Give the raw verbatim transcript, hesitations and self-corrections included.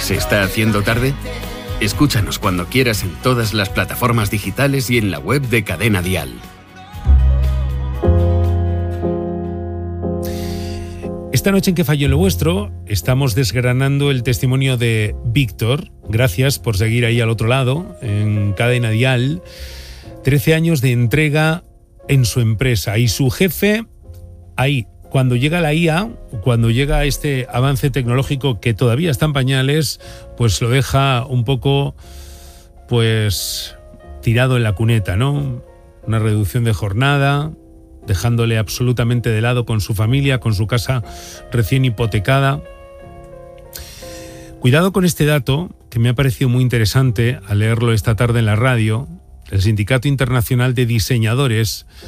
¿Se está haciendo tarde? Escúchanos cuando quieras en todas las plataformas digitales y en la web de Cadena Dial. Esta noche en Que falló lo vuestro estamos desgranando el testimonio de Víctor. Gracias por seguir ahí al otro lado, en Cadena Dial. trece años de entrega en su empresa y su jefe ahí. Cuando llega la I A, cuando llega este avance tecnológico que todavía está en pañales, pues lo deja un poco, pues, tirado en la cuneta, ¿no? Una reducción de jornada, dejándole absolutamente de lado con su familia, con su casa recién hipotecada. Cuidado con este dato, que me ha parecido muy interesante al leerlo esta tarde en la radio. El Sindicato Internacional de Diseñadores